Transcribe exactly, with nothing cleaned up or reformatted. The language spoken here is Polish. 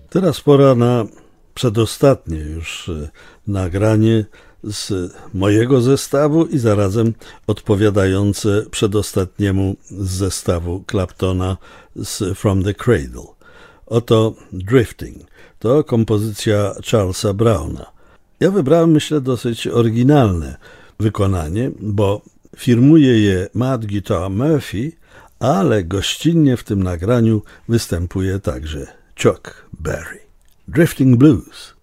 Teraz pora na przedostatnie już nagranie z mojego zestawu i zarazem odpowiadające przedostatniemu z zestawu Claptona z From the Cradle. Oto Drifting. To kompozycja Charlesa Browna. Ja wybrałem, myślę, dosyć oryginalne wykonanie, bo firmuje je Matt Guitar Murphy, ale gościnnie w tym nagraniu występuje także Chuck Berry. Drifting Blues.